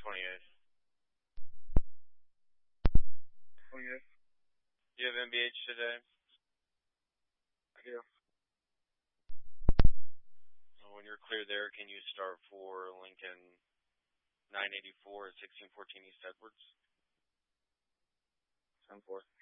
28. 28. Do you have MBH today? I do. When you're clear there, can you start for Lincoln 984 at 1614 East Edwards? 10-4.